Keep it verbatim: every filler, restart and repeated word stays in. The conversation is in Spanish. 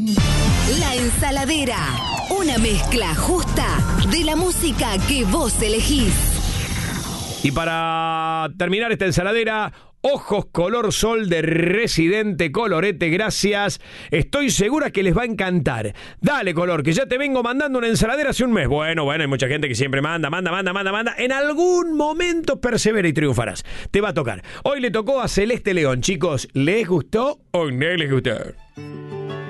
La Ensaladera, una mezcla justa de la música que vos elegís. Y para terminar esta ensaladera, Ojos Color Sol de Residente Colorete, gracias. Estoy segura que les va a encantar. Dale, Color, que ya te vengo mandando una ensaladera hace un mes. Bueno, bueno, hay mucha gente que siempre manda, manda, manda, manda, manda. En algún momento persevera y triunfarás. Te va a tocar. Hoy le tocó a Celeste León, chicos. ¿Les gustó o no les gustó?